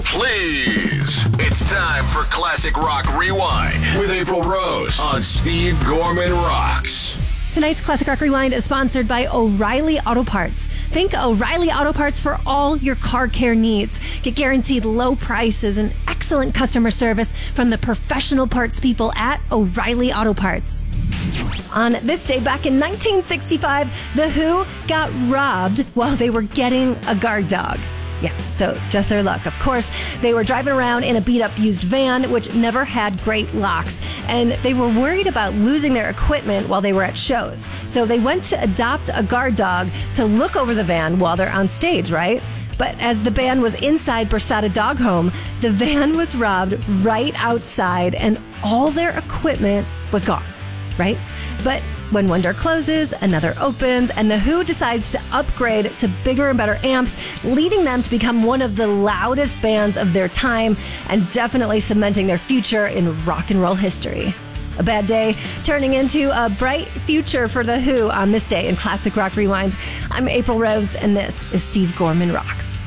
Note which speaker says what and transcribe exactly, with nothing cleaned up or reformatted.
Speaker 1: please. It's time for Classic Rock Rewind with April Rose on Steve Gorman Rocks.
Speaker 2: Tonight's Classic Rock Rewind is sponsored by O'Reilly Auto Parts. Think O'Reilly Auto Parts for all your car care needs. Get guaranteed low prices and excellent customer service from the professional parts people at O'Reilly Auto Parts. On this day back in nineteen sixty-five, The Who got robbed while they were getting a guard dog. Yeah, so just their luck. Of course, they were driving around in a beat-up used van, which never had great locks, and they were worried about losing their equipment while they were at shows. So they went to adopt a guard dog to look over the van while they're on stage, right? But as the band was inside Bersada Dog Home, the van was robbed right outside, and all their equipment was gone, right? But when one door closes, another opens, and The Who decides to upgrade to bigger and better amps, leading them to become one of the loudest bands of their time and definitely cementing their future in rock and roll history. A bad day turning into a bright future for The Who on this day in Classic Rock Rewind. I'm April Rose, and this is Steve Gorman Rocks.